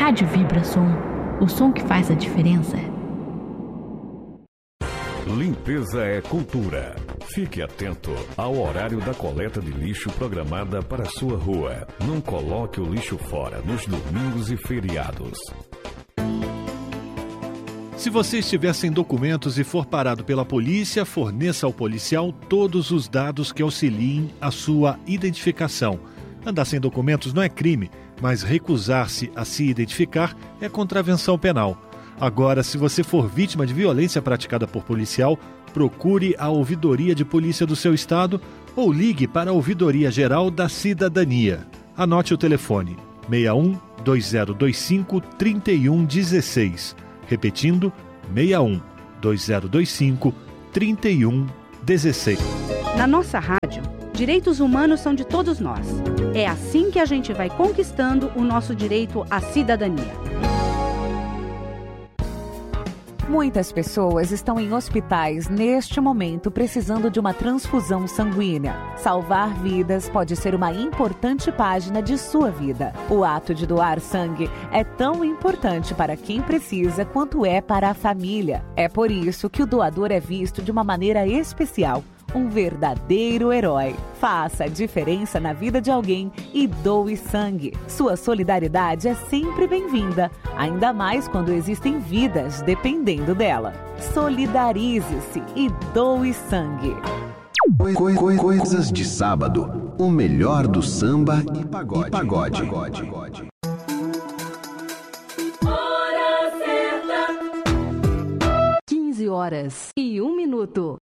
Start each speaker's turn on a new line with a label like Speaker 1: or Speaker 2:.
Speaker 1: Rádio Vibração, o som que faz a diferença.
Speaker 2: Limpeza é cultura. Fique atento ao horário da coleta de lixo programada para a sua rua. Não coloque o lixo fora nos domingos e feriados.
Speaker 3: Se você estiver sem documentos e for parado pela polícia, forneça ao policial todos os dados que auxiliem a sua identificação. Andar sem documentos não é crime, mas recusar-se a se identificar é contravenção penal. Agora, se você for vítima de violência praticada por policial, procure a Ouvidoria de Polícia do seu estado ou ligue para a Ouvidoria Geral da Cidadania. Anote o telefone 61 2025 3116. Repetindo, 61 2025 3116.
Speaker 4: Na nossa rádio, direitos humanos são de todos nós. É assim que a gente vai conquistando o nosso direito à cidadania.
Speaker 5: Muitas pessoas estão em hospitais neste momento precisando de uma transfusão sanguínea. Salvar vidas pode ser uma importante página de sua vida. O ato de doar sangue é tão importante para quem precisa quanto é para a família. É por isso que o doador é visto de uma maneira especial. Um verdadeiro herói. Faça a diferença na vida de alguém e doe sangue. Sua solidariedade é sempre bem-vinda, ainda mais quando existem vidas dependendo dela. Solidarize-se e doe sangue.
Speaker 6: Coisas de sábado. O melhor do samba e pagode.
Speaker 7: Hora certa. 15 horas e 1 minuto.